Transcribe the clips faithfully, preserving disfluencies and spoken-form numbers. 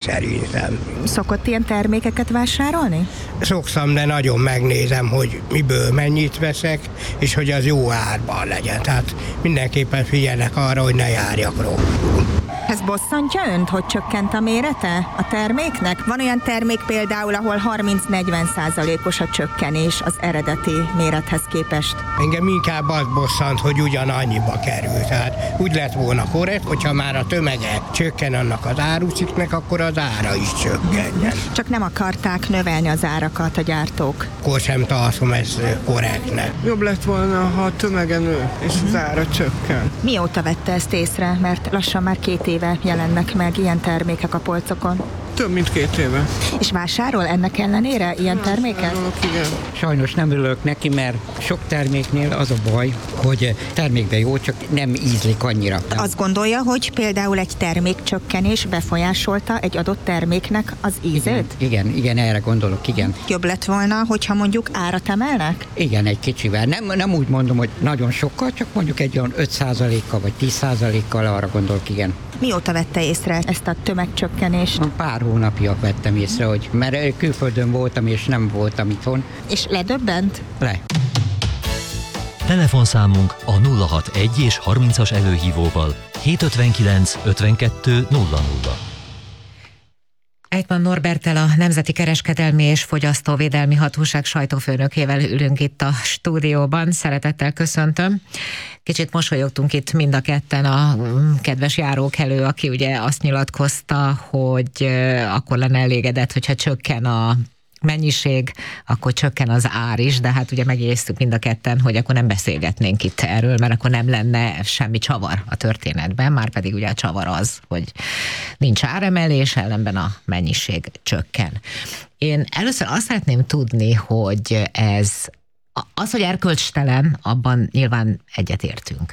szerintem. Szokott ilyen termékeket vásárolni? Szoktam, de nagyon megnézem, hogy miből mennyit veszek, és hogy az jó árban legyen. Tehát mindenképpen figyelek arra, hogy ne járjak rosszul. Ez bosszantja önt, hogy csökkent a mérete a terméknek? Van olyan termék például, ahol harminc-negyven százalékos a csökkenés az eredeti mérethez képest. Engem inkább az bosszant, hogy ugyanannyiba kerül. Tehát úgy lett volna korrekt, hogyha már a tömege csökken annak az árucikknek, akkor az ára is csökkenjen. Csak nem akarták növelni az árakat a gyártók. Akkor sem tartom ezt korrektnek. Jobb lett volna, ha a tömege nő, és az ára csökken. Mióta vette ezt észre? Mert lassan már két éve jelennek meg ilyen termékek a polcokon. Több mint két éve. És vásárol ennek ellenére ilyen terméket? Vásárolok, igen. Sajnos nem örülök neki, mert sok terméknél az a baj, hogy termékben jó, csak nem ízlik annyira. Azt gondolja, hogy például egy termékcsökkenés befolyásolta egy adott terméknek az ízét? Igen, igen, igen, erre gondolok, igen. Jobb lett volna, hogyha mondjuk árat emelnek? Igen, egy kicsivel. Nem, nem úgy mondom, hogy nagyon sokkal, csak mondjuk egy olyan öt százalékkal vagy tíz százalékkal arra gondolok, igen. Mióta vette észre ezt a tömegcsökkenést? Pár hónapja vettem észre, hogy mert külföldön voltam, és nem voltam itthon. És ledöbbent? Le. Telefonszámunk a nulla hatvanegy és harmincas előhívóval hétszázötvenkilenc ötvenkettő nulla nulla. Ejtman Norberttel, a Nemzeti Kereskedelmi és Fogyasztóvédelmi Hatóság sajtófőnökével ülünk itt a stúdióban. Szeretettel köszöntöm. Kicsit mosolyogtunk itt mind a ketten a kedves járókelő, aki ugye azt nyilatkozta, hogy akkor lenne elégedett, hogyha csökken a mennyiség, akkor csökken az ár is, de hát ugye megjegyeztük mind a ketten, hogy akkor nem beszélgetnénk itt erről, mert akkor nem lenne semmi csavar a történetben, már pedig ugye a csavar az, hogy nincs áremelés, ellenben a mennyiség csökken. Én először azt szeretném tudni, hogy ez az, hogy erkölcstelen, abban nyilván egyetértünk.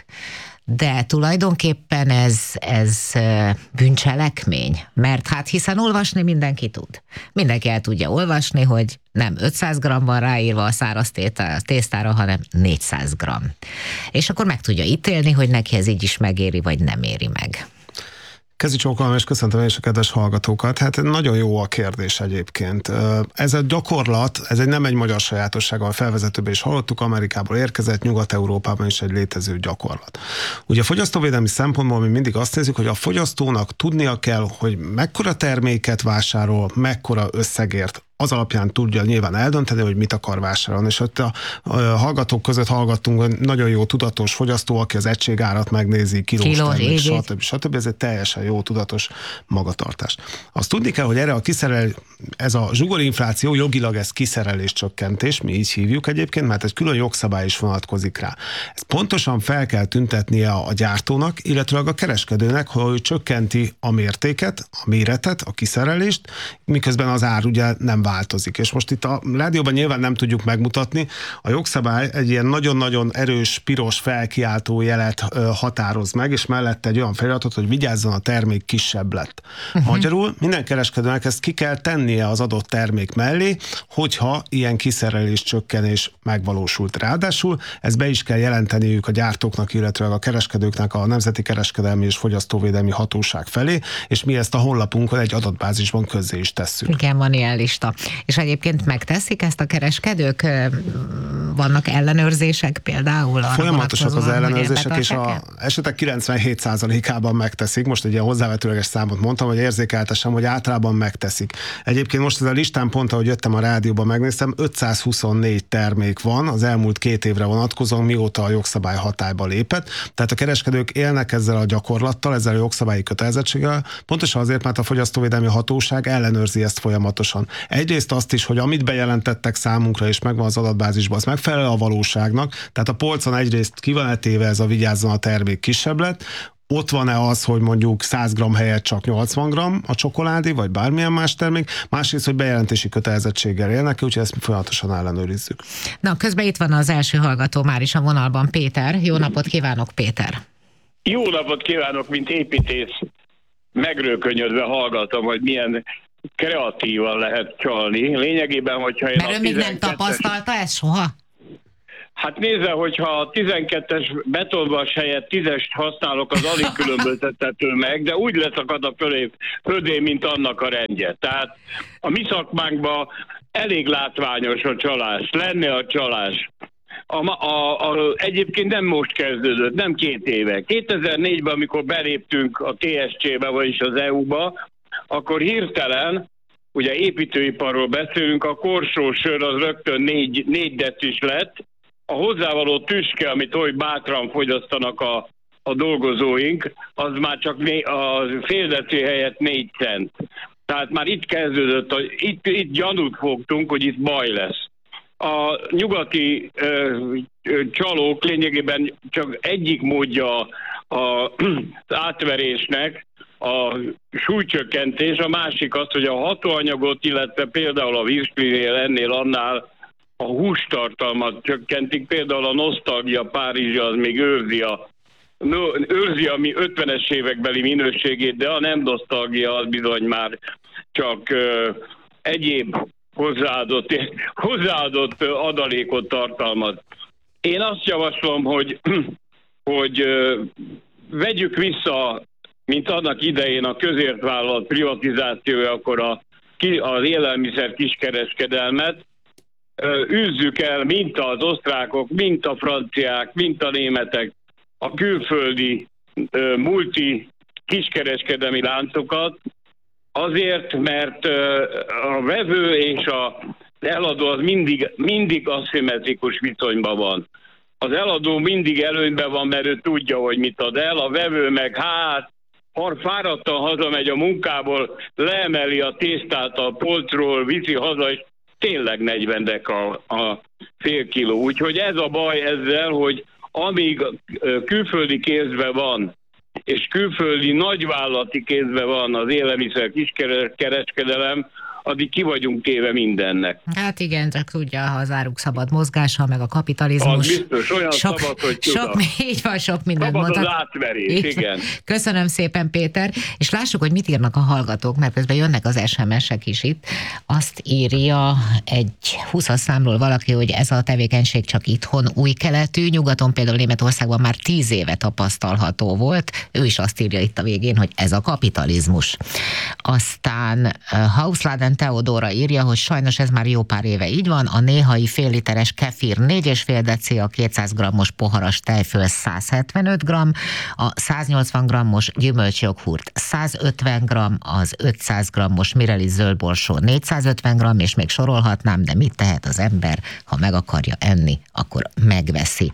De tulajdonképpen ez, ez bűncselekmény, mert hát hiszen olvasni mindenki tud. Mindenki el tudja olvasni, hogy nem ötszáz gramm van ráírva a száraz tésztára, hanem négyszáz gramm. És akkor meg tudja ítélni, hogy neki ez így is megéri, vagy nem éri meg. Kezi csókolom, és köszöntöm én is a kedves hallgatókat. Hát nagyon jó a kérdés egyébként. Ez a gyakorlat, ez egy nem egy magyar sajátosság, a felvezetőben is hallottuk, Amerikából érkezett, Nyugat-Európában is egy létező gyakorlat. Ugye a fogyasztóvédelmi szempontból mi mindig azt nézzük, hogy a fogyasztónak tudnia kell, hogy mekkora terméket vásárol, mekkora összegért. Az alapján tudja nyilván eldönteni, hogy mit akar vásárolni. És ott a, a hallgatók között hallgattunk nagyon jó tudatos fogyasztó, aki az egységárat megnézi, kilós termék, stb. stb. Ez egy teljesen jó tudatos magatartás. Azt tudni kell, hogy erre a kiszerelés, ez a zsugorinfláció, jogilag ez kiszerelés csökkentés, mi így hívjuk egyébként, mert egy külön jogszabály is vonatkozik rá. Ezt pontosan fel kell tüntetnie a gyártónak, illetve a kereskedőnek, hogy csökkenti a mértéket, a méretet, a kiszerelést, miközben az ár ugye nem változik. És most itt a rádióban nyilván nem tudjuk megmutatni, a jogszabály egy ilyen nagyon-nagyon erős, piros felkiáltó jelet határoz meg, és mellette egy olyan feliratot, hogy vigyázzon, a termék kisebb lett. Uh-huh. Magyarul minden kereskedőnek ezt ki kell tennie az adott termék mellé, hogyha ilyen kiszerelés csökkenés megvalósult. Ráadásul ezt be is kell jelenteniük a gyártóknak, illetve a kereskedőknek a Nemzeti Kereskedelmi és Fogyasztóvédelmi Hatóság felé, és mi ezt a honlapunkon egy adatbázisban közzé is tesszük. Igen, van ilyen lista. És egyébként megteszik ezt a kereskedők? Vannak ellenőrzések például? Folyamatosak az ellenőrzések, és a esetek kilencvenhét százalékában megteszik. Most egy ilyen hozzávetőleges számot mondtam, hogy érzékeltessem, hogy általában megteszik. Egyébként most ez a listán pont, ahogy jöttem a rádióban, megnéztem, ötszázhuszonnégy termék van az elmúlt két évre vonatkozóan, mióta a jogszabály hatályba lépett. Tehát a kereskedők élnek ezzel a gyakorlattal, ezzel a jogszabályi kötelezettséggel, pontosan azért, mert a Fogyasztóvédelmi Hatóság ellenőrzi ezt folyamatosan. Egyrészt azt is, hogy amit bejelentettek számunkra, és megvan az adatbázisban, az megfelel a valóságnak, tehát a polcon egyrészt ki van téve ez a vigyázzon, a termék kisebb lett, ott van-e az, hogy mondjuk száz gramm helyett csak nyolcvan gramm a csokoládé, vagy bármilyen más termék, másrészt, hogy bejelentési kötelezettséggel élnek, úgyhogy ezt folyamatosan ellenőrizzük. Na, közben itt van az első hallgató már is a vonalban, Péter. Jó napot kívánok, Péter! Jó napot kívánok, mint építész. Megrőkönyödve hallgatom, hogy milyen kreatívan lehet csalni. Lényegében, hogyha én Mert ön még nem tapasztalta ezt soha? Hát nézze, hogyha a tizenkettes betonvas helyett tízest használok, az alig különböztethető meg, de úgy leszakad a fölé, fölé, mint annak a rendje. Tehát a mi szakmánkban elég látványos a csalás, lenne a csalás. A, a, a, egyébként nem most kezdődött, nem két éve. kétezer-négyben, amikor beléptünk a té es cé-be, vagyis az é u-ba, akkor hirtelen, ugye építőiparról beszélünk, a korsósör az rögtön négy, négy decis lett, a hozzávaló tüske, amit oly bátran fogyasztanak a, a dolgozóink, az már csak né, a fél deci helyett négy cent. Tehát már itt kezdődött, itt, itt gyanút fogtunk, hogy itt baj lesz. A nyugati ö, ö, csalók lényegében csak egyik módja a, az átverésnek, a súlycsökkentés, a másik az, hogy a hatóanyagot, illetve például a virslinél ennél annál a hústartalmat csökkentik, például a Nosztalgia Párizs az még őrzi a, őrzi a mi ötvenes évekbeli minőségét, de a nem nosztalgia az bizony már csak ö, egyéb hozzáadott, hozzáadott adalékot tartalmaz. Én azt javaslom, hogy, hogy ö, vegyük vissza, mint annak idején a közértvállalat privatizációja, akkor a, az élelmiszer kiskereskedelmet, űzzük el, mint az osztrákok, mint a franciák, mint a németek, a külföldi multi kiskereskedelmi láncokat, azért, mert a vevő és az eladó az mindig, mindig aszimmetrikus viszonyban van. Az eladó mindig előnyben van, mert ő tudja, hogy mit ad el, a vevő meg hát, ha fáradtan hazamegy a munkából, leemeli a tésztát a polcról, viszi haza, és tényleg negyven deka a fél kiló. Úgyhogy ez a baj ezzel, hogy amíg külföldi kézben van, és külföldi nagyvállalati kézben van az élelmiszer kiskereskedelem, addig ki vagyunk téve mindennek. Hát igen, csak tudja, ha az áruk szabad mozgása, meg a kapitalizmus. Az biztos, olyan sok, szabad, hogy sok, így van, sok mindent szabad mondhat. az átverés, igen. Köszönöm szépen, Péter, és lássuk, hogy mit írnak a hallgatók, mert közben jönnek az es em es-ek is itt. Azt írja egy húszas számról valaki, hogy ez a tevékenység csak itthon új keletű, nyugaton például Németországban már tíz éve tapasztalható volt. Ő is azt írja itt a végén, hogy ez a kapitalizmus. Aztán Hausladen Teodóra írja, hogy sajnos ez már jó pár éve így van, a néhai fél literes kefir négy egész öt deci, a kétszáz grammos poharas tejföl száz hetvenöt gramm, a száznyolcvan grammos gyümölcsjoghurt százötven gramm, az ötszáz grammos Mireli zöldborsó négyszázötven gramm, és még sorolhatnám, de mit tehet az ember, ha meg akarja enni, akkor megveszi.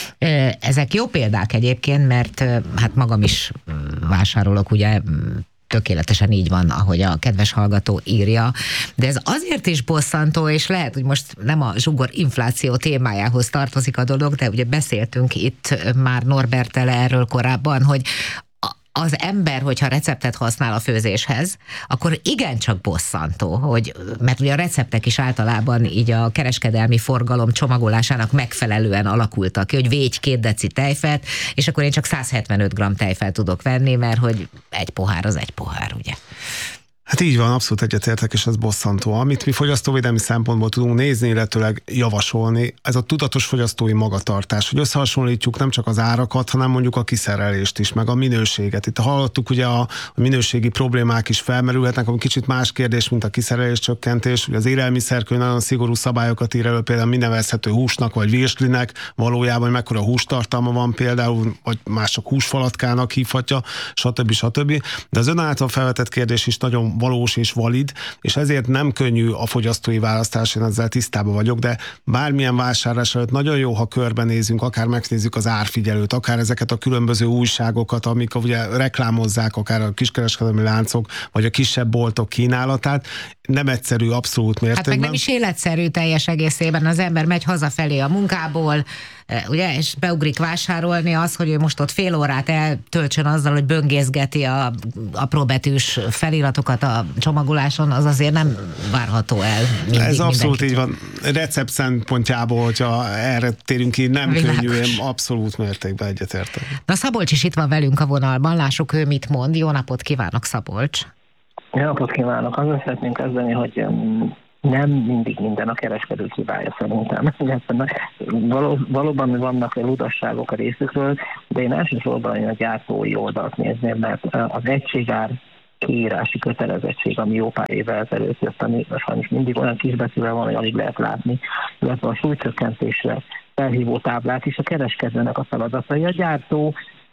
Ezek jó példák egyébként, mert hát magam is vásárolok, ugye, tökéletesen így van, ahogy a kedves hallgató írja, de ez azért is bosszantó, és lehet, hogy most nem a zsugor infláció témájához tartozik a dolog, de ugye beszéltünk itt már Norberttel erről korábban, hogy az ember, hogyha receptet használ a főzéshez, akkor igencsak bosszantó, hogy, mert ugye a receptek is általában így a kereskedelmi forgalom csomagolásának megfelelően alakultak ki, hogy végy két deci tejfelt, és akkor én csak száz hetvenöt gramm tejfelt tudok venni, mert hogy egy pohár az egy pohár, ugye? Hát így van, abszolút egyetértek, és ez bosszantó. Amit mi fogyasztóvédelmi szempontból tudunk nézni, illetőleg javasolni, ez a tudatos fogyasztói magatartás, hogy összehasonlítjuk nem csak az árakat, hanem mondjuk a kiszerelést is, meg a minőséget. Itt hallottuk, ugye a, a minőségi problémák is felmerülhetnek, ami kicsit más kérdés, mint a kiszerelés csökkentés. Ugye az élelmiszerkönyv nagyon szigorú szabályokat ír elő, például minden nevezhető húsnak vagy virslinek, valójában mekkora hústartalma van például, vagy mások húsfalatkának hívhatja, stb. stb. De az ön által felvetett kérdés is nagyon valós és valid, és ezért nem könnyű a fogyasztói választás, én ezzel tisztában vagyok, de bármilyen vásárlás előtt nagyon jó, ha körbenézünk, akár megnézzük az árfigyelőt, akár ezeket a különböző újságokat, amik ugye reklámozzák, akár a kiskereskedelmi láncok, vagy a kisebb boltok kínálatát. Nem egyszerű, abszolút mértékben. Hát meg nem is életszerű teljes egészében. Az ember megy hazafelé a munkából, ugye, és beugrik vásárolni, az, hogy ő most ott fél órát eltöltsön azzal, hogy böngészgeti a apróbetűs feliratokat a csomagoláson, az azért nem várható el. Mindig, Ez abszolút mindenkit. így van. Recept szempontjából, hogyha erre térünk ki, nem Világos. könnyű, én abszolút mértékben egyetértek. Na, Szabolcs is itt van velünk a vonalban, lássuk, ő mit mond. Jó napot kívánok, Szabolcs! Jó napot kívánok! Azzal szeretném kezdeni, hogy nem mindig minden a kereskedő hibája szerintem. Való, valóban vannak ludasságok a részükről, de én elsősorban a gyártói oldalt nézném, mert az egységár kiírási kötelezettség, ami jó pár évvel ezelőtt jött, ami sajnos mindig olyan kisbetűvel van, hogy alig lehet látni, illetve a súlycsökkentésre felhívó táblák is a kereskedőnek a feladatai. A gyártó,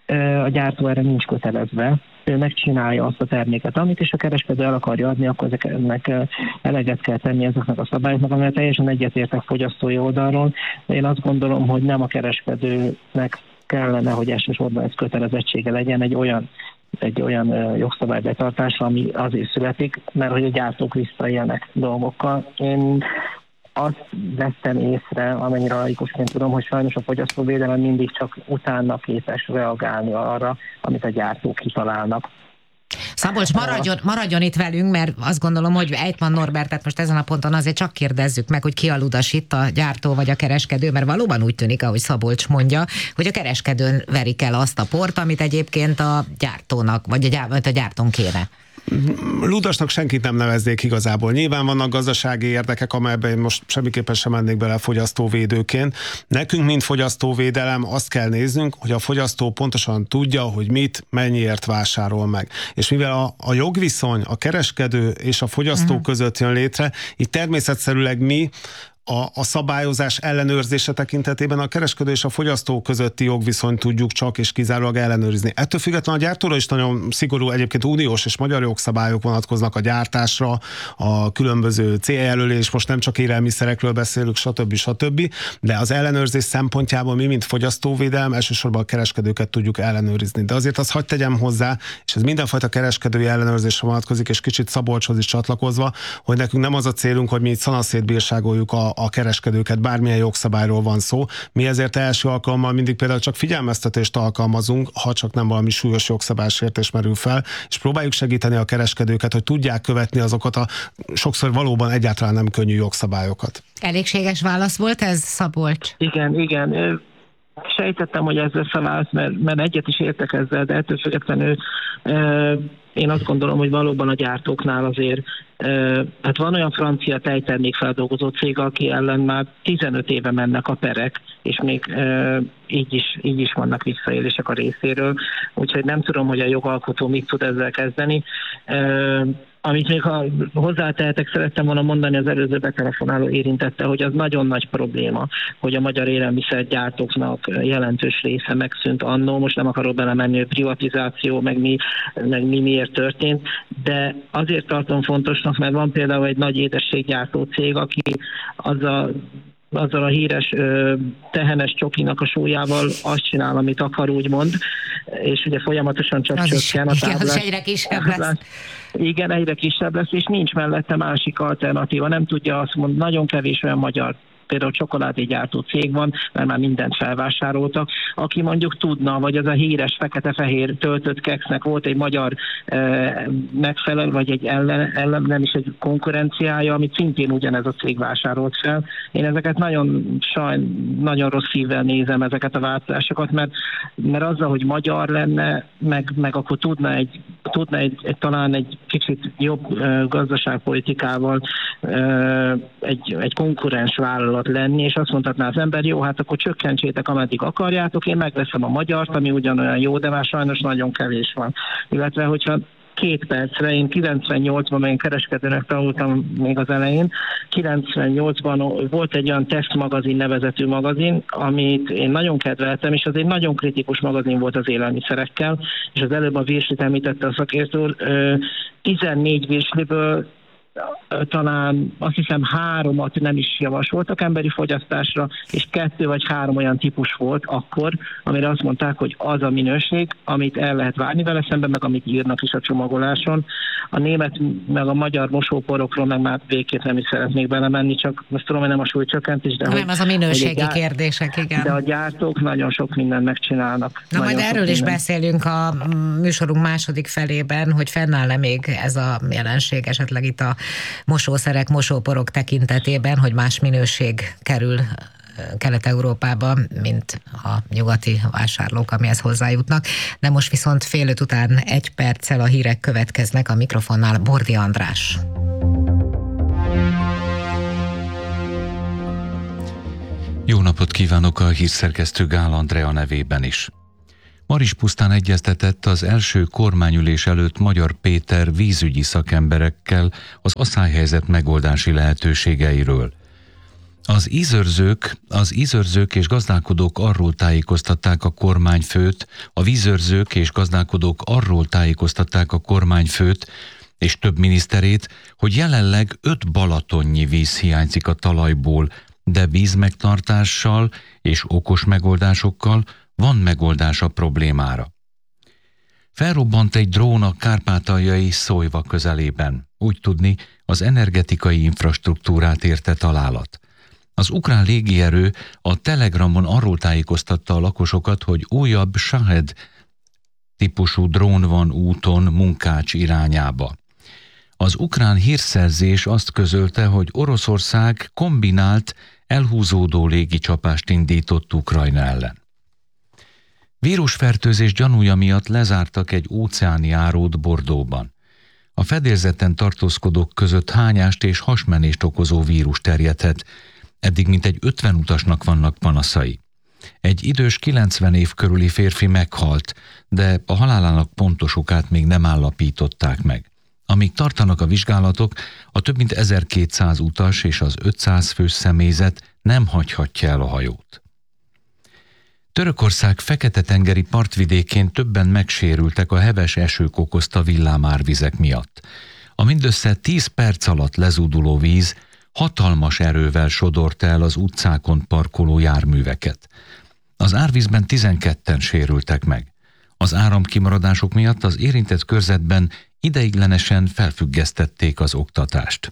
a gyártó erre nincs kötelezve, ő megcsinálja azt a terméket, amit is a kereskedő el akarja adni, akkor ezeknek eleget kell tenni ezeknek a szabályoknak, amivel teljesen egyetértek fogyasztói oldalról. Én azt gondolom, hogy nem a kereskedőnek kellene, hogy elsősorban ez kötelezettsége legyen egy olyan egy olyan jogszabály betartása, ami azért születik, mert hogy a gyártók visszaélnek dolgokkal. Én azt vettem észre, amennyire laikusként tudom, hogy sajnos a fogyasztóvédelem mindig csak utána képes reagálni arra, amit a gyártók kitalálnak. Szabolcs, maradjon, maradjon itt velünk, mert azt gondolom, hogy Ejtman Norbertet most ezen a ponton azért csak kérdezzük meg, hogy ki a ludas itt, a gyártó vagy a kereskedő, mert valóban úgy tűnik, ahogy Szabolcs mondja, hogy a kereskedőn verik el azt a port, amit egyébként a gyártónak, vagy a, gyár, a gyártón kéne. Ludasnak senkit nem neveznék igazából. Nyilván vannak gazdasági érdekek, amelyben én most semmiképpen sem mennék bele fogyasztóvédőként. Nekünk, mint fogyasztóvédelem, azt kell néznünk, hogy a fogyasztó pontosan tudja, hogy mit, mennyiért vásárol meg. És mivel a, a jogviszony, a kereskedő és a fogyasztó uh-huh. között jön létre, itt természetszerűleg mi A, a szabályozás ellenőrzése tekintetében a kereskedő és a fogyasztó közötti jogviszonyt tudjuk csak és kizárólag ellenőrizni. Ettől függetlenül a gyártóra is nagyon szigorú, egyébként uniós és magyar jogszabályok vonatkoznak a gyártásra, a különböző céljelölés, most nem csak élelmiszerekről beszélünk, stb. stb. De az ellenőrzés szempontjából mi, mint fogyasztóvédelem, elsősorban a kereskedőket tudjuk ellenőrizni. De azért azt hadd tegyem hozzá, és ez mindenfajta kereskedői ellenőrzésre vonatkozik, és kicsit Szabolcshoz is csatlakozva, hogy nekünk nem az a célunk, hogy mi itt szanaszétbírságoljuk a a kereskedőket, bármilyen jogszabályról van szó. Mi ezért első alkalommal mindig például csak figyelmeztetést alkalmazunk, ha csak nem valami súlyos jogszabálysértés merül fel, és próbáljuk segíteni a kereskedőket, hogy tudják követni azokat a sokszor valóban egyáltalán nem könnyű jogszabályokat. Elégséges válasz volt ez, Szabolcs? Igen, igen. Sejtettem, hogy ez lesz a válasz, mert, mert egyet is értek ezzel, de ettől függetlenül én azt gondolom, hogy valóban a gyártóknál azért, hát van olyan francia tejtermékfeldolgozó cég, aki ellen már tizenöt éve mennek a perek, és még így is, így is vannak visszaélések a részéről, úgyhogy nem tudom, hogy a jogalkotó mit tud ezzel kezdeni. Amit még ha hozzátehetek, szerettem volna mondani, az előző betelefonáló érintette, hogy az nagyon nagy probléma, hogy a magyar élelmiszergyártóknak jelentős része megszűnt annó. Most nem akarok belemenni, hogy privatizáció, meg mi, meg mi miért történt, de azért tartom fontosnak, mert van például egy nagy édességgyártó cég, aki az a azzal a híres ö, tehenes csokinak a súlyával azt csinál, amit akar, úgymond, és ugye folyamatosan csak az csökken is, a táblás. Igen, az egyre kisebb lesz. Igen, egyre kisebb lesz, és nincs mellette másik alternatíva. Nem tudja azt mondani, nagyon kevés olyan magyar például csokoládégyártó cég van, mert már mindent felvásároltak, aki mondjuk tudna, vagy az a híres fekete-fehér töltött keksznek volt egy magyar e, megfelel, vagy egy ellen, ellen, nem is egy konkurenciája, amit szintén ugyanez a cég vásárolt fel. Én ezeket nagyon sajn, nagyon rossz szívvel nézem, ezeket a változásokat, mert, mert azzal, hogy magyar lenne, meg, meg akkor tudna egy, tudna egy, egy talán egy kicsit jobb e, gazdaságpolitikával e, egy, egy konkurens vállalat lenni, és azt mondhatná az ember, jó, hát akkor csökkentsétek, ameddig akarjátok, én megveszem a magyart, ami ugyanolyan jó, de már sajnos nagyon kevés van. Illetve, hogyha két percre, én kilencvennyolcban, mert én kereskedőnek tanultam még az elején, kilencvennyolcban volt egy olyan tesztmagazin nevezetű magazin, amit én nagyon kedveltem, és az egy nagyon kritikus magazin volt az élelmiszerekkel, és az előbb a virslit említette a szakértő, tizennégy virsliből talán azt hiszem háromat nem is javasoltak emberi fogyasztásra, és kettő vagy három olyan típus volt akkor, amire azt mondták, hogy az a minőség, amit el lehet várni vele szemben, meg amit írnak is a csomagoláson. A német, meg a magyar mosóporokról meg már végképp nem is szeretnék belemenni, csak azt tudom, hogy nem a súlycsökkentés, de nem, hogy, az a minőségi gyár... kérdések, igen. De a gyártók nagyon sok mindent megcsinálnak. Na majd erről is minden. Beszélünk a műsorunk második felében, hogy fennáll-e még ez a jelenség esetleg itt a mosószerek, mosóporok tekintetében, hogy más minőség kerül Kelet-Európába, mint a nyugati vásárlók, amihez hozzájutnak. De most viszont fél öt után egy perccel a hírek következnek, a mikrofonnál Bordi András. Jó napot kívánok a hírszerkesztő Gál Andrea nevében is. Marispusztán egyeztetett az első kormányülés előtt Magyar Péter vízügyi szakemberekkel az aszályhelyzet megoldási lehetőségeiről. Az ízőrzők, az ízőrzők és gazdálkodók arról tájékoztatták a kormányfőt, a vízőrzők és gazdálkodók arról tájékoztatták a kormányfőt és több miniszterét, hogy jelenleg öt balatonnyi víz hiányzik a talajból, de vízmegtartással és okos megoldásokkal van megoldás a problémára. Felrobbant egy drón a kárpátaljai Szólyva közelében. Úgy tudni, az energetikai infrastruktúrát érte találat. Az ukrán légierő a Telegramon arról tájékoztatta a lakosokat, hogy újabb Shahed típusú drón van úton Munkács irányába. Az ukrán hírszerzés azt közölte, hogy Oroszország kombinált, elhúzódó légicsapást indított Ukrajna ellen. Vírusfertőzés gyanúja miatt lezártak egy óceáni járót Bordeauxban. A fedélzeten tartózkodók között hányást és hasmenést okozó vírus terjedhet, eddig mintegy ötven utasnak vannak panaszai. Egy idős kilencven év körüli férfi meghalt, de a halálának pontos okát még nem állapították meg. Amíg tartanak a vizsgálatok, a több mint ezerkétszáz utas és az ötszáz fős személyzet nem hagyhatja el a hajót. Törökország Fekete-tengeri partvidékén többen megsérültek a heves esők okozta villámárvizek miatt. A mindössze tíz perc alatt lezúduló víz hatalmas erővel sodorta el az utcákon parkoló járműveket. Az árvízben tizenketten sérültek meg. Az áramkimaradások miatt az érintett körzetben ideiglenesen felfüggesztették az oktatást.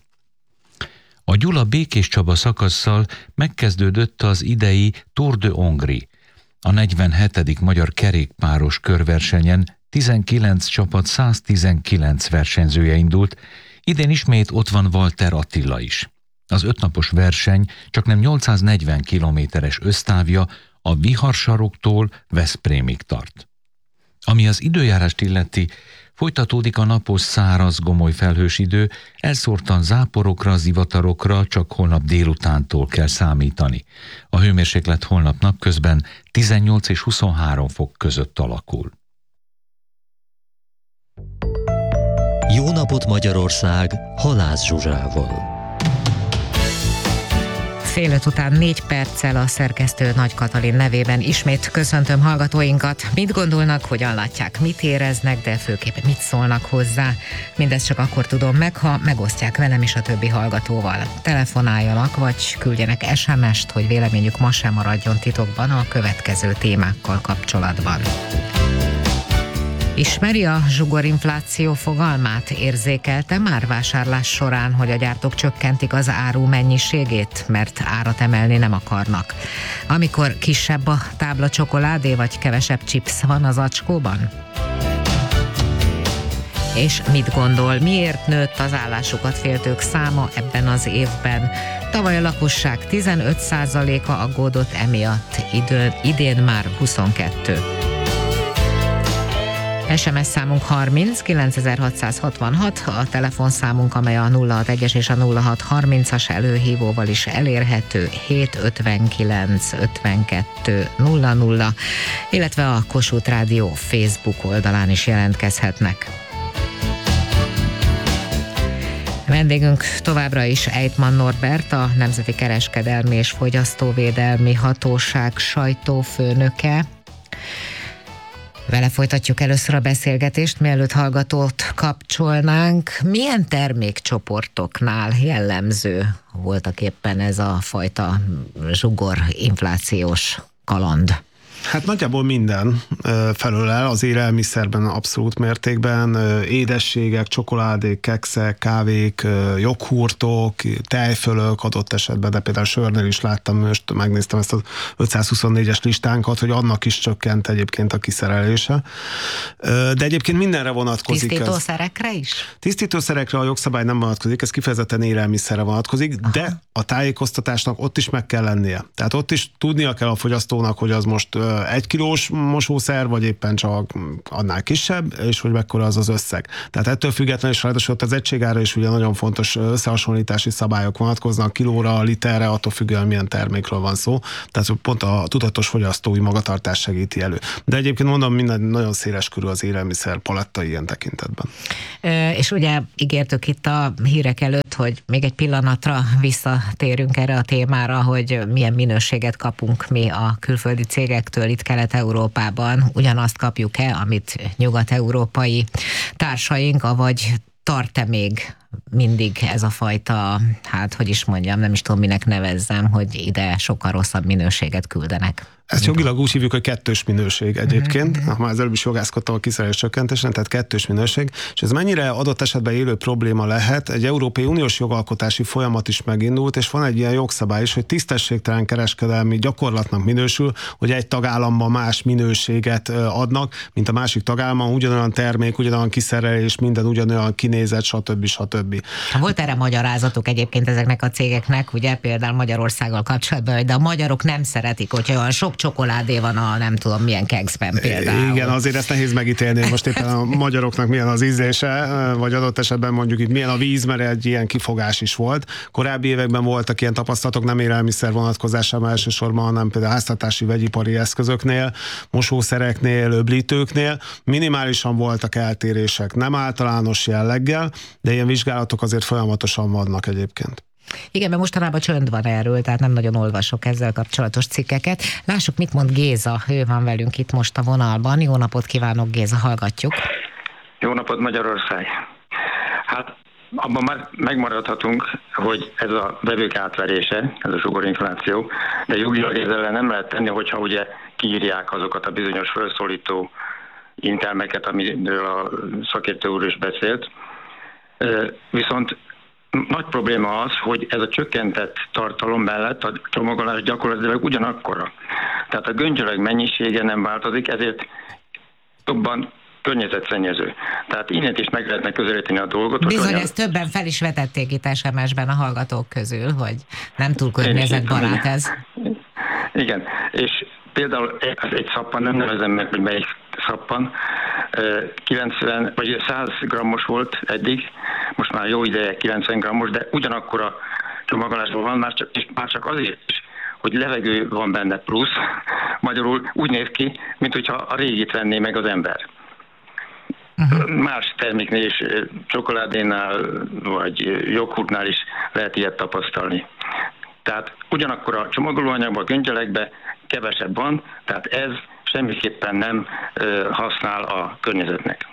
A Gyula-Békéscsaba szakasszal megkezdődött az idei Tour de Hongrie. A negyvenhetedik magyar kerékpáros körversenyen tizenkilenc csapat száztizenkilenc versenyzője indult, idén ismét ott van Walter Attila is. Az ötnapos verseny csaknem nyolcszáznegyven kilométeres össztávja a Viharsaroktól Veszprémig tart. Ami az időjárást illeti, folytatódik a napos, száraz, gomoly felhős idő, elszórtan záporokra, zivatarokra csak holnap délutántól kell számítani. A hőmérséklet holnap napközben tizennyolc és huszonhárom fok között alakul. Jó napot Magyarország, Halász Zsuzsával. Fél öt után négy perccel a szerkesztő Nagy Katalin nevében ismét köszöntöm hallgatóinkat. Mit gondolnak, hogyan látják, mit éreznek, de főképp mit szólnak hozzá. Mindezt csak akkor tudom meg, ha megosztják velem is a többi hallgatóval. Telefonáljanak, vagy küldjenek es em est, hogy véleményük ma sem maradjon titokban a következő témákkal kapcsolatban. Ismeri a zsugorinfláció fogalmát? Érzékelte már vásárlás során, hogy a gyártók csökkentik az áru mennyiségét, mert árat emelni nem akarnak? Amikor kisebb a tábla csokoládé, vagy kevesebb chips van az acskóban? És mit gondol, miért nőtt az állásukat féltők száma ebben az évben? Tavaly a lakosság tizenöt százaléka aggódott emiatt, idő, idén már huszonkettő. es em es számunk harminc kilencezer-hatszázhatvanhat, a telefonszámunk, amely a nulla hatvanegy és a nulla hatszázharmincas előhívóval is elérhető, hétszázötvenkilenc ötvenkettő nulla nulla, illetve a Kossuth Rádió Facebook oldalán is jelentkezhetnek. Vendégünk továbbra is Ejtman Norbert, a Nemzeti Kereskedelmi és Fogyasztóvédelmi Hatóság sajtófőnöke. Vele folytatjuk először a beszélgetést, mielőtt hallgatót kapcsolnánk. Milyen termékcsoportoknál jellemző voltak éppen ez a fajta zsugor inflációs kaland? Hát nagyjából minden felől el, az élelmiszerben abszolút mértékben, édességek, csokoládék, kekszek, kávék, joghurtok, tejfölök adott esetben, de például sörnél is láttam, most megnéztem ezt az ötszázhuszonnégyes listánkat, hogy annak is csökkent egyébként a kiszerelése. De egyébként mindenre vonatkozik. Tisztítószerekre is? Tisztítószerekre a jogszabály nem vonatkozik, ez kifejezetten élelmiszerre vonatkozik, aha, de a tájékoztatásnak ott is meg kell lennie. Tehát ott is tudnia kell a fogyasztónak, hogy az most egy kilós mosószer, vagy éppen csak annál kisebb, és hogy mekkora az az összeg. Tehát ettől függetlenül is ráadásul ott az egységára is ugye nagyon fontos összehasonlítási szabályok vonatkoznak, kilóra, literre, attól függően milyen termékről van szó. Tehát pont a tudatos fogyasztói magatartás segíti elő. De egyébként mondom, minden nagyon széles körül az élelmiszer paletta ilyen tekintetben. És ugye ígértük itt a hírek előtt, hogy még egy pillanatra visszatérünk erre a témára, hogy milyen minőséget kapunk mi a külföldi cégektől itt Kelet-Európában. Ugyanazt kapjuk-e, amit nyugat-európai társaink, avagy tart-e még mindig ez a fajta, hát hogy is mondjam, nem is tudom minek nevezzem, hogy ide sokkal rosszabb minőséget küldenek. Ezt jogilag úgy hívjuk, hogy kettős minőség egyébként. Mm-hmm. Már az előbb is jogászkodtam a kiszerelés csökkentésen, tehát kettős minőség. És ez mennyire adott esetben élő probléma lehet? Egy Európai Uniós jogalkotási folyamat is megindult, és van egy ilyen jogszabály is, hogy tisztességtelen kereskedelmi gyakorlatnak minősül, hogy egy tagállamban más minőséget adnak, mint a másik tagállamban, ugyanolyan termék, ugyanolyan kiszerelés, minden ugyanolyan kinézet, stb. stb. Volt erre magyarázatok egyébként ezeknek a cégeknek, ugye például Magyarországgal kapcsolatban, de a magyarok nem szeretik, hogyha olyan sok csokoládé van a nem tudom milyen kekszben például. Igen, azért ezt nehéz megítélni, most éppen a magyaroknak milyen az ízlése, vagy adott esetben mondjuk itt milyen a víz, mert egy ilyen kifogás is volt. Korábbi években voltak ilyen tapasztalatok, nem élelmiszer vonatkozásában elsősorban, hanem például háztartási vegyipari eszközöknél, mosószereknél, öblítőknél. Minimálisan voltak eltérések, nem általános jelleggel, de ilyen vizsgálatok azért folyamatosan vannak egyébként. Igen, mert mostanában csönd van erről, tehát nem nagyon olvasok ezzel kapcsolatos cikkeket. Lássuk, mit mond Géza, ő van velünk itt most a vonalban. Jó napot kívánok, Géza, hallgatjuk. Jó napot, Magyarország! Hát abban már megmaradhatunk, hogy ez a vevők átverése, ez a sugarinfláció, de jogilag ezzel nem lehet tenni, hogyha ugye kiírják azokat a bizonyos felszólító intelmeket, amiről a szakértő úr is beszélt. Viszont nagy probléma az, hogy ez a csökkentett tartalom mellett a csomagolás gyakorlatilag ugyanakkora. Tehát a göngyöleg mennyisége nem változik, ezért jobban környezetszennyező. Tehát innen is meg lehetne közelíteni a dolgot. Bizony, ezt a... többen fel is vetették itt es em es-ben a hallgatók közül, hogy nem túl környezetbarát ez. Igen, és például egy szappan, nem nevezem meg, hogy melyik szappan, kilencven vagy száz grammos volt eddig, most már jó ideje kilencven grammos, de ugyanakkor a csomagolásban van, már csak, és már csak azért is, hogy levegő van benne plusz, magyarul úgy néz ki, mint hogyha a régit venné meg az ember. Uh-huh. Más terméknél is, csokoládénál vagy joghurtnál is lehet ilyet tapasztalni. Tehát ugyanakkor a csomagolóanyagban, a göngyölekben kevesebb van, tehát ez semmiképpen nem ö, használ a környezetnek.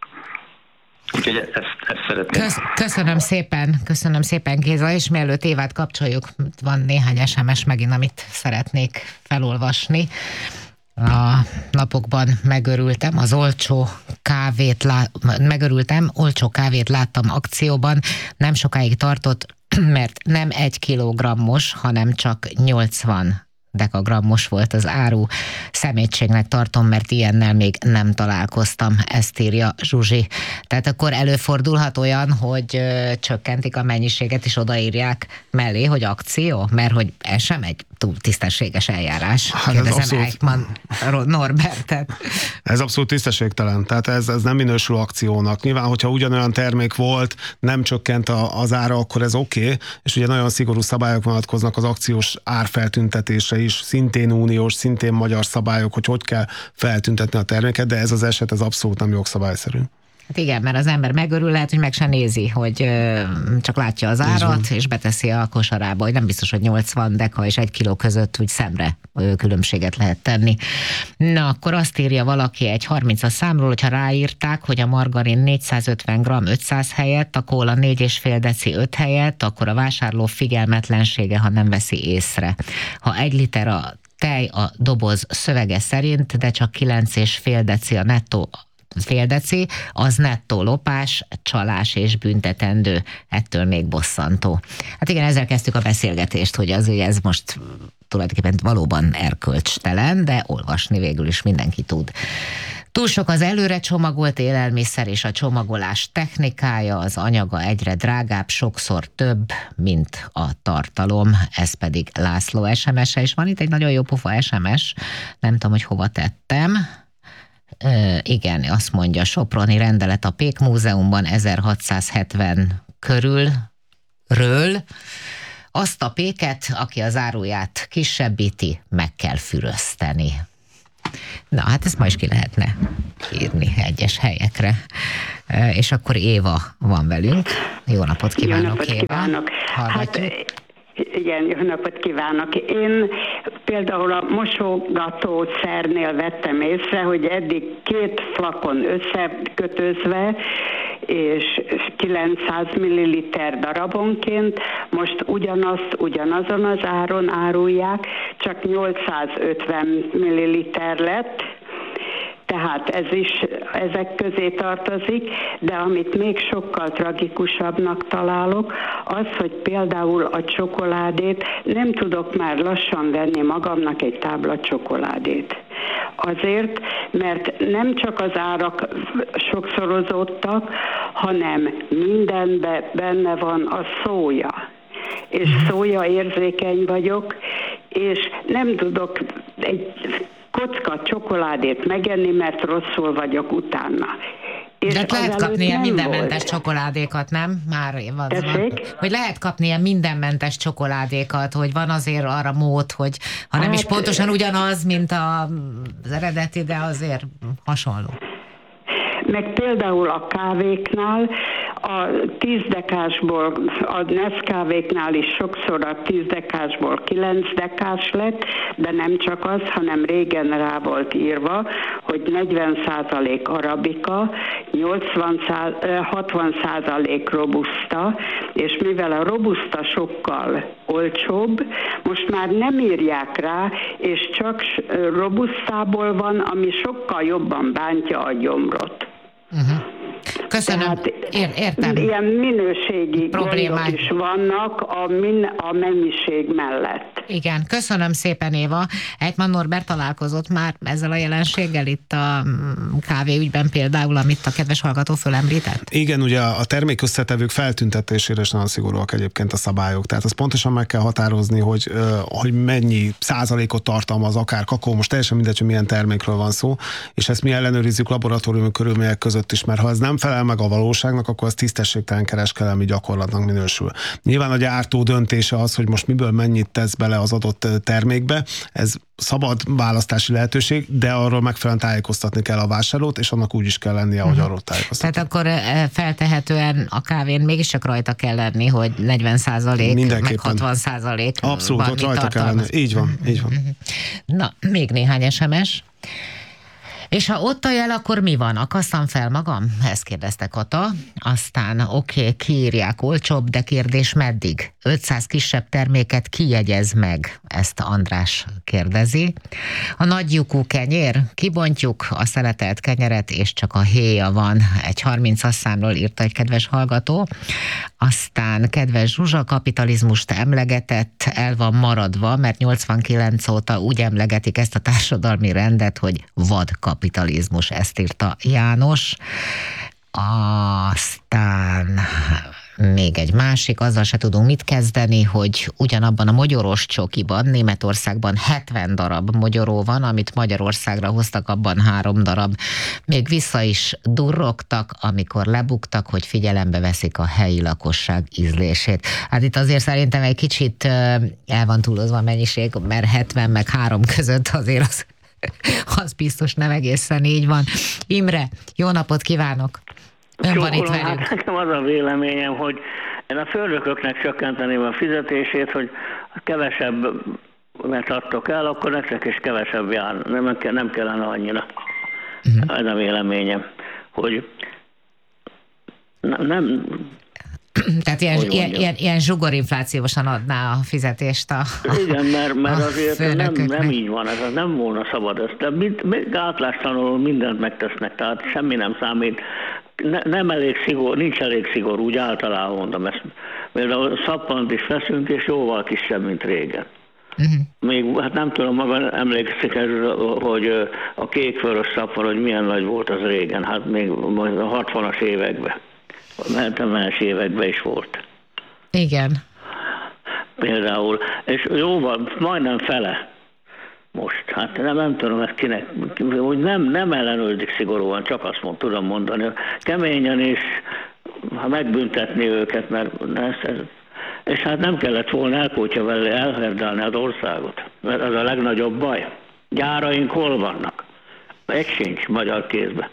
Úgyhogy ezt, ezt szeretném. Kösz, köszönöm szépen, köszönöm szépen, Géza, és mielőtt Évát kapcsoljuk, van néhány es em es megint, amit szeretnék felolvasni. A napokban megörültem, az olcsó kávét, lá- megörültem, olcsó kávét láttam akcióban, nem sokáig tartott, mert nem egy kilogrammos, hanem csak nyolcvan dekagrammos volt az áru. Szemétségnek tartom, mert ilyennel még nem találkoztam, ezt írja Zsuzsi. Tehát akkor előfordulhat olyan, hogy ö, csökkentik a mennyiséget, és odaírják mellé, hogy akció, mert hogy ez sem egy túl tisztességes eljárás. Hát kérdezem Eichmann Norbertet. Ez abszolút tisztességtelen, tehát ez, ez nem minősül akciónak. Nyilván, hogyha ugyanolyan termék volt, nem csökkent a, az ára, akkor ez oké, okay, és ugye nagyon szigorú szabályok vonatkoznak az akciós árfeltüntetésre is, szintén uniós, szintén magyar szabályok, hogy hogy kell feltüntetni a terméket, de ez az eset, ez abszolút nem jogszabályszerű. Hát igen, mert az ember megörül, lehet, hogy meg se nézi, hogy ö, csak látja az árat, és beteszi a kosarába, hogy nem biztos, hogy nyolcvan deka és egy kiló között úgy szemre ö, különbséget lehet tenni. Na, akkor azt írja valaki egy harmincas számról, hogyha ráírták, hogy a margarin négyszázötven gramm ötszáz helyett, a kóla négy és fél deci öt helyett, akkor a vásárló figyelmetlensége, ha nem veszi észre. Ha egy liter a tej a doboz szövege szerint, de csak kilenc és fél deci a nettó fél deci, az nettó lopás, csalás és büntetendő. Ettől még bosszantó. Hát igen, ezzel kezdtük a beszélgetést, hogy azért ez most tulajdonképpen valóban erkölcstelen, de olvasni végül is mindenki tud. Túl sok az előre csomagolt élelmiszer, és a csomagolás technikája, az anyaga egyre drágább, sokszor több, mint a tartalom. Ez pedig László es em es-e, és van itt egy nagyon jó pofa es em es, nem tudom, hogy hova tettem. E, igen, azt mondja, soproni rendelet a Pék Múzeumban ezerhatszázhetven körülről. Azt a péket, aki az áruját kisebbíti, meg kell fürözteni. Na, hát ezt ma is ki lehetne írni egyes helyekre. E, és akkor Éva van velünk. Jó napot kívánok, Jó napot Éva. kívánok. Hát, igen, jó napot kívánok. Én például a mosogatószernél vettem észre, hogy eddig két flakon összekötözve, és kilencszáz milliliter darabonként, most ugyanazt ugyanazon az áron árulják, csak nyolcszázötven milliliter lett, tehát ez is ezek közé tartozik, de amit még sokkal tragikusabbnak találok, az, hogy például a csokoládét nem tudok már lassan venni magamnak egy tábla csokoládét. Azért, mert nem csak az árak sokszorozódtak, hanem mindenben benne van a szója. És szója érzékeny vagyok, és nem tudok egy kocka csokoládét megenni, mert rosszul vagyok utána. És de lehet kapni ilyen mindenmentes volt. csokoládékat, nem? Már van, Tessék? van. Hogy lehet kapni ilyen mindenmentes csokoládékat, hogy van azért arra mód, hogy ha nem hát, is pontosan ugyanaz, mint a, az eredeti, de azért hasonló. Meg például a kávéknál, a tíz dekásból, a Nescaféknál is sokszor a tíz dekásból kilenc dekás lett, de nem csak az, hanem régen rá volt írva, hogy negyven százalék arabika, nyolcvan, hatvan százalék robusta, és mivel a robusta sokkal olcsóbb, most már nem írják rá, és csak robustából van, ami sokkal jobban bántja a gyomrot. Uh-huh. Köszönöm. Tehát, Ér, értem. Ilyen minőségi problémák gondok is vannak a, min, a mennyiség mellett. Igen, köszönöm szépen, Éva. Ejtman Norbert találkozott már ezzel a jelenséggel itt a kávéügyben például, amit a kedves hallgató fölemlített? Igen, ugye a termék összetevők feltüntetésére is nagyon szigorúak egyébként a szabályok. Tehát azt pontosan meg kell határozni, hogy, hogy mennyi százalékot tartalmaz akár kakaó, most teljesen mindegy, hogy milyen termékről van szó, és ezt mi ellenőrizzük laboratóriumi körülmények között is, mert ha ez nem felel meg a valóságnak, akkor az tisztességtelen kereskedelmi gyakorlatnak minősül. Nyilván a gyártó döntése az, hogy most miből mennyit tesz bele az adott termékbe, ez szabad választási lehetőség, de arról megfelelően tájékoztatni kell a vásárlót, és annak úgy is kell lennie, hogy arról tájékoztatni. Tehát akkor feltehetően a kávén mégiscsak rajta kell lenni, hogy negyven százalék, meg hatvan százalék. Abszolút, ott rajta kell lenni. Így van, így van. Na, még néhány es em es. És ha ott a jel, akkor mi van? Akasztam fel magam? Ezt kérdezte Kata. Aztán oké, okay, kiírják olcsóbb, de kérdés meddig? ötszáz kisebb terméket kijegyez meg? Ezt András kérdezi. A nagy lyukú kenyér, kibontjuk a szeletelt kenyeret, és csak a héja van. Egy harmincas számról írta egy kedves hallgató. Aztán kedves Zsuzsa, kapitalizmust emlegetett, el van maradva, mert nyolcvankilenc óta úgy emlegetik ezt a társadalmi rendet, hogy vad kapitalizmus, ezt írta János. Aztán még egy másik, azzal se tudunk mit kezdeni, hogy ugyanabban a mogyoros csokiban Németországban hetven darab mogyoró van, amit Magyarországra hoztak, abban három darab. Még vissza is durrogtak, amikor lebuktak, hogy figyelembe veszik a helyi lakosság ízlését. Hát itt azért szerintem egy kicsit el van túlozva a mennyiség, mert hetven meg három között azért az, az biztos nem egészen így van. Imre, jó napot kívánok! Ön van itt velünk. Hát nekem az a véleményem, hogy én a főnököknek csökkenteném a fizetését, hogy kevesebb mert adtok el, akkor nektek is kevesebb jár. Nem, nem kellene annyira. Uh-huh. Ez a véleményem, hogy nem, nem Tehát ilyen, ilyen, ilyen, ilyen zsugorinflációsan adná a fizetést a Igen, mert, mert azért nem, főnököknek. nem így van, ez nem volna szabad. Ezt, de mind, mind, átlástalanul mindent megtesznek, tehát semmi nem számít. Ne, nem elég szigor, nincs elég szigor, úgy általában mondom ezt. Például szappant is veszünk, és jóval kisebb, mint régen. Uh-huh. Még, hát nem tudom, maga emlékszik, hogy a kékvörös szappan, hogy milyen nagy volt az régen, hát még a hatvanas években, hetvenes években is volt. Igen. Például, és jóval, majdnem fele most. Hát nem, nem tudom, ezt kinek, hogy nem, nem ellenőrzik szigorúan, csak azt mond, tudom mondani, keményen is, ha megbüntetni őket, mert ez, ez, és hát nem kellett volna elkótya vele elherdálni az országot, mert az a legnagyobb baj. Gyáraink hol vannak? Egy sincs magyar kézben.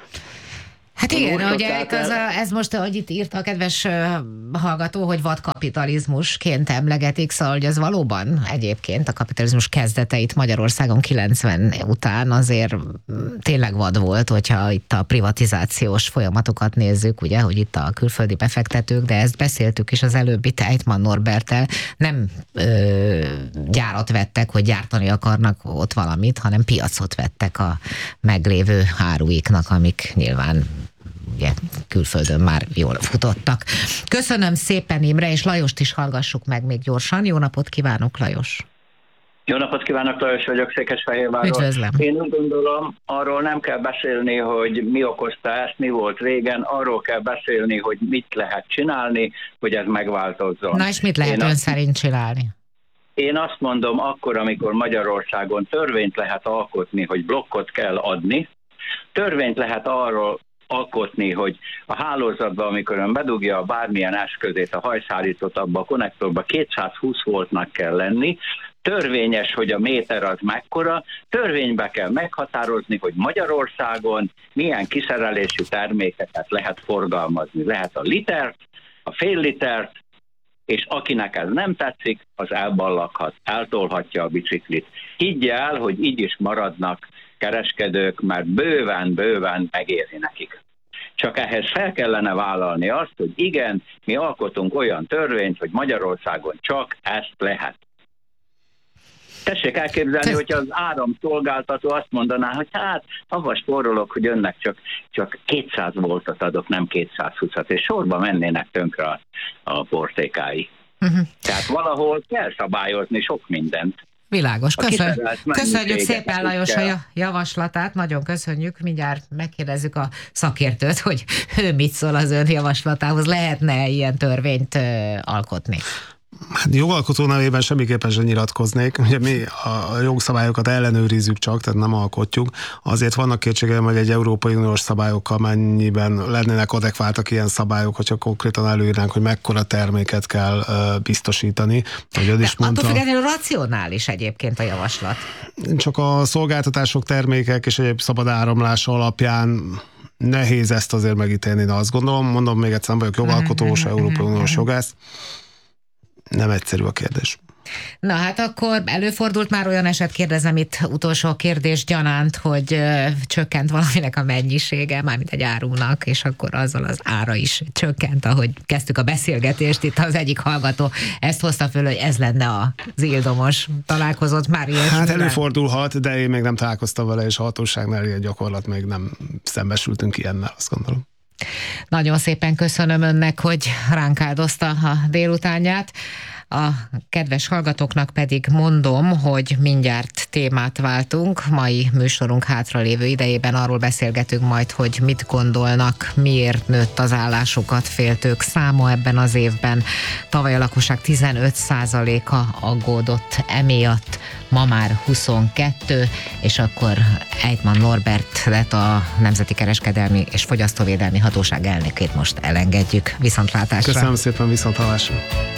Hát igen, ugye ez, a, ez most, ahogy itt írta a kedves uh, hallgató, hogy vadkapitalizmusként emlegetik, szóval hogy ez valóban egyébként a kapitalizmus kezdeteit Magyarországon kilencven után azért tényleg vad volt, hogyha itt a privatizációs folyamatokat nézzük, ugye, hogy itt a külföldi befektetők, de ezt beszéltük is az előbbi Tejtman Norberttel, nem ö, gyárat vettek, hogy gyártani akarnak ott valamit, hanem piacot vettek a meglévő áruiknak, amik nyilván ugye külföldön már jól futottak. Köszönöm szépen, Imre, és Lajost is hallgassuk meg még gyorsan. Jó napot kívánok, Lajos! Jó napot kívánok, Lajos vagyok, Székesfehérvárról. Üdvözlöm! Én úgy gondolom, arról nem kell beszélni, hogy mi okozta ezt, mi volt régen, arról kell beszélni, hogy mit lehet csinálni, hogy ez megváltozzon. Na és mit lehet Én ön azt... szerint csinálni? Én azt mondom, akkor, amikor Magyarországon törvényt lehet alkotni, hogy blokkot kell adni, törvényt lehet arról alkotni, hogy a hálózatban, amikor ön bedugja a bármilyen eszközét, a hajszállítót abba a konnektorba kétszázhúsz voltnak kell lenni, törvényes, hogy a méter az mekkora, törvénybe kell meghatározni, hogy Magyarországon milyen kiszerelésű termékeket lehet forgalmazni. Lehet a litert, a fél litert, és akinek ez nem tetszik, az elballaghat, eltolhatja a biciklit. Higgy el, hogy így is maradnak kereskedők, mert bőven-bőven megéri nekik. Csak ehhez fel kellene vállalni azt, hogy igen, mi alkotunk olyan törvényt, hogy Magyarországon csak ezt lehet. Tessék elképzelni, hogy az áramszolgáltató azt mondaná, hogy hát, avval spórolok, hogy önnek csak, csak kétszáz voltot adok, nem kétszázhúszat, és sorba mennének tönkre a, a portékái. Uh-huh. Tehát valahol kell szabályozni sok mindent. Világos. Köszön, köszönjük szépen Lajos a javaslatát, nagyon köszönjük. Mindjárt megkérdezzük a szakértőt, hogy ő mit szól az ön javaslatához. Lehetne ilyen törvényt uh, alkotni? Hát jogalkotó nevében semmiképpen sem nyilatkoznék. Ugye mi a jogszabályokat ellenőrizzük csak, tehát nem alkotjuk. Azért vannak kétségeim, hogy egy Európai Uniós szabályokkal mennyiben lennének adekváltak ilyen szabályok, hogyha konkrétan előírnánk, hogy mekkora terméket kell uh, biztosítani. Hogy az is mondta, attól függetlenül racionális egyébként a javaslat. Csak a szolgáltatások, termékek és egyéb szabad áramlása alapján nehéz ezt azért megítélni, de azt gondolom, mondom még egyszer, vagyok jogalkotós, Európai Uniós jogász, nem egyszerű a kérdés. Na hát akkor előfordult már olyan eset, kérdezem itt utolsó kérdés gyanánt, hogy ö, csökkent valaminek a mennyisége, mármint egy árunak, és akkor azzal az ára is csökkent, ahogy kezdtük a beszélgetést, itt az egyik hallgató ezt hozta föl, hogy ez lenne az ildomos. Találkozott már ilyesmivel? Hát előfordulhat, de én még nem találkoztam vele, és a hatóságnál ilyen gyakorlat még nem szembesültünk ilyennel, azt gondolom. Nagyon szépen köszönöm önnek, hogy ránk áldozta a délutánját. A kedves hallgatóknak pedig mondom, hogy mindjárt témát váltunk. Mai műsorunk hátralévő idejében arról beszélgetünk majd, hogy mit gondolnak, miért nőtt az állásokat féltők száma ebben az évben. Tavaly a lakosság tizenöt százaléka aggódott emiatt, ma már huszonkettő, és akkor Tejtman Norbert lett a Nemzeti Kereskedelmi és Fogyasztóvédelmi Hatóság elnökét most elengedjük. Viszontlátásra! Köszönöm szépen, viszonthallásra!